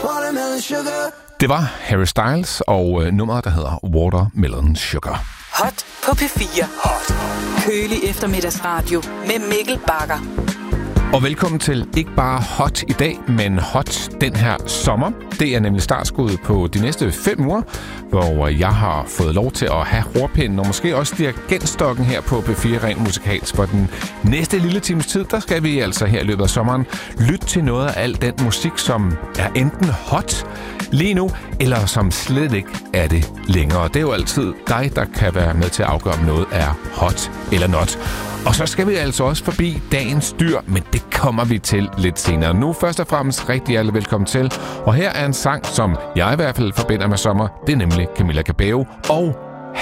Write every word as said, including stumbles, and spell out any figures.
Watermelon sugar. Det var Harry Styles og øh, nummeret, der hedder Watermelon Sugar. Hot på P fire. Hot. Kølig eftermiddagsradio med Mikkel Bagger. Og velkommen til ikke bare hot i dag, men hot den her sommer. Det er nemlig startskuddet på de næste fem uger, hvor jeg har fået lov til at have rorpinden og måske også dirigentstokken her på P fire rent musikalsk. For den næste lille times tid, der skal vi altså her i løbet af sommeren lytte til noget af al den musik, som er enten hot lige nu, eller som slet ikke er det længere. Det er jo altid dig, der kan være med til at afgøre, om noget er hot eller not. Og så skal vi altså også forbi dagens dyr, men det kommer vi til lidt senere. Nu først og fremmest rigtig hjertelig velkommen til. Og her er en sang, som jeg i hvert fald forbinder med sommer. Det er nemlig Camila Cabello og